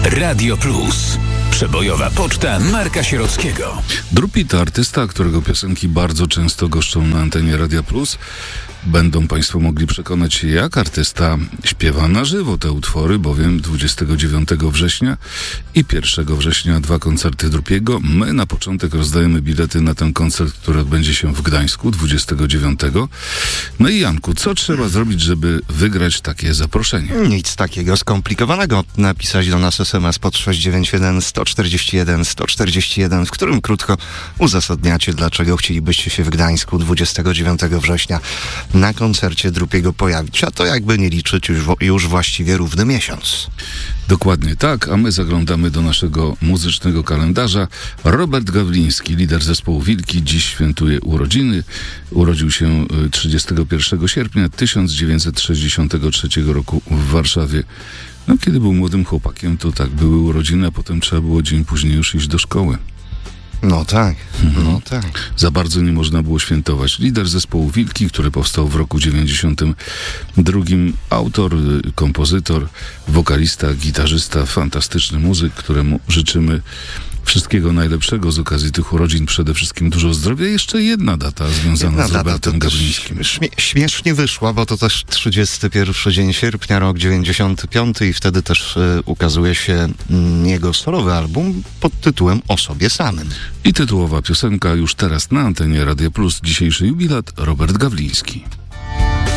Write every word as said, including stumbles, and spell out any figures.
Radio Plus. Przebojowa poczta Marka Sierockiego. Drupi to artysta, którego piosenki bardzo często goszczą na antenie Radia Plus. Będą Państwo mogli przekonać się, jak artysta śpiewa na żywo te utwory, bowiem dwudziestego dziewiątego września i pierwszego września dwa koncerty Drupiego. My na początek rozdajemy bilety na ten koncert, który odbędzie się w Gdańsku dwudziestego dziewiątego. No i Janku, co trzeba zrobić, żeby wygrać takie zaproszenie? Nic takiego skomplikowanego. Napisać do nas es em es pod sześć dziewięć jeden sto czterdzieści jeden sto czterdzieści jeden, w którym krótko uzasadniacie, dlaczego chcielibyście się w Gdańsku dwudziestego dziewiątego września na koncercie Drupiego pojawić, a to jakby nie liczyć już, już właściwie równy miesiąc. Dokładnie tak, a my zaglądamy do naszego muzycznego kalendarza. Robert Gawliński, lider zespołu Wilki, dziś świętuje urodziny. Urodził się trzydziestego pierwszego sierpnia tysiąc dziewięćset sześćdziesiątego trzeciego roku w Warszawie. No, kiedy był młodym chłopakiem, to tak, były urodziny, a potem trzeba było dzień później już iść do szkoły. No tak, Mhm. no tak. Za bardzo nie można było świętować. Lider zespołu Wilki, który powstał w roku dziewięćdziesiątym drugim, autor, kompozytor, wokalista, gitarzysta, fantastyczny muzyk, któremu życzymy wszystkiego najlepszego z okazji tych urodzin, przede wszystkim dużo zdrowia. Jeszcze jedna data związana Jedna z data, Robertem to też Gawlińskim. Śmie- śmiesznie wyszła, bo to też trzydziesty pierwszy dzień sierpnia, rok dziewięćdziesiąty piąty i wtedy też y, ukazuje się mm, jego solowy album pod tytułem O sobie samym. I tytułowa piosenka już teraz na antenie Radia Plus. Dzisiejszy jubilat Robert Gawliński.